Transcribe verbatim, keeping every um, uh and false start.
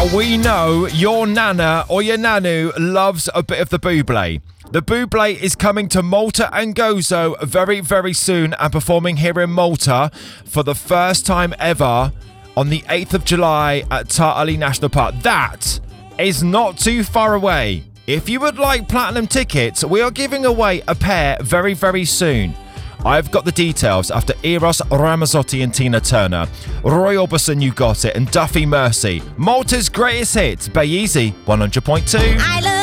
Now, we know your nana or your nanu loves a bit of the Bublé. The Bublé is coming to Malta and Gozo very, very soon and performing here in Malta for the first time ever on the eighth of July at Tartali National Park. That is not too far away. If you would like platinum tickets, we are giving away a pair very, very soon. I've got the details after Eros Ramazzotti and Tina Turner. Roy Orbison, You Got It, and Duffy Mercy. Malta's greatest hits, Bay Easy, one hundred point two. I love